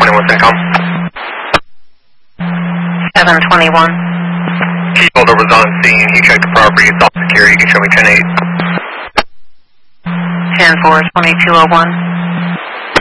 721 Syncom. 721. Key holder was on scene. He checked the property. It's all secure. You can show me 10-8. 10-4, 2201.